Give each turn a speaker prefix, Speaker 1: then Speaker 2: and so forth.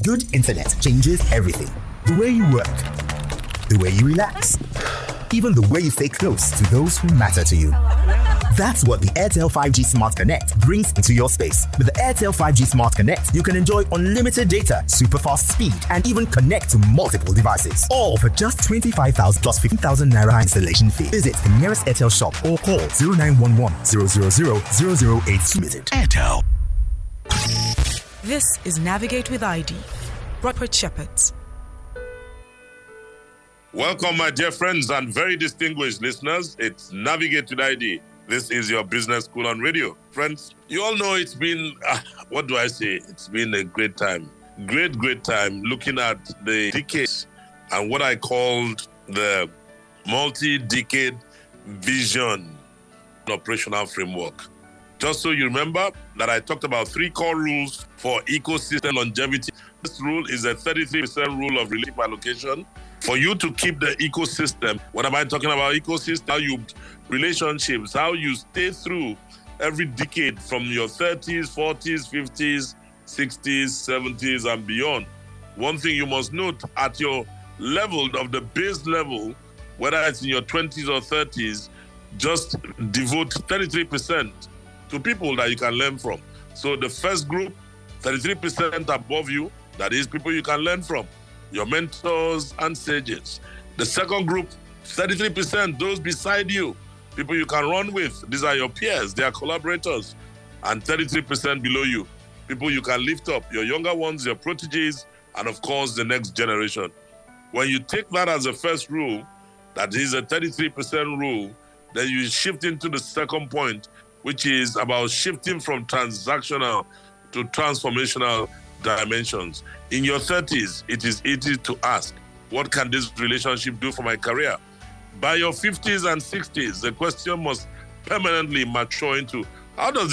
Speaker 1: Good internet changes everything. The way you work, the way you relax, even the way you stay close to those who matter to you. That's what the Airtel 5G Smart Connect brings into your space. With the Airtel 5G Smart Connect, you can enjoy unlimited data, super fast speed, and even connect to multiple devices. All for just 25,000 plus 15,000 naira installation fee. Visit the nearest Airtel shop or call 0911 000 0080.
Speaker 2: Airtel.
Speaker 3: This is Navigate with ID. Robert Shepherds.
Speaker 4: Welcome, my dear friends and very distinguished listeners. It's Navigate with ID. This is your business school on radio. Friends, you all know it's been, what do I say? It's been a great time. Great time looking at the decades and what I called the multi-decade vision operational framework. Just so you remember that I talked about 3 core rules for ecosystem longevity. This rule is a 33% rule of relief allocation. For you to keep the ecosystem, what am I talking about? Ecosystem, how you relationships, how you stay through every decade from your 30s, 40s, 50s, 60s, 70s, and beyond. One thing you must note at your level of the base level, whether it's in your 20s or 30s, just devote 33% to people that you can learn from. So the first group, 33% above you, that is people you can learn from, your mentors and sages. The second group, 33%, those beside you, people you can run with. These are your peers, they are collaborators. And 33% below you, people you can lift up, your younger ones, your proteges, and of course, the next generation. When you take that as a first rule, that is a 33% rule, then you shift into the second point, which is about shifting from transactional to transformational dimensions. In your 30s, it is easy to ask, what can this relationship do for my career? By your 50s and 60s, the question must permanently mature into, how does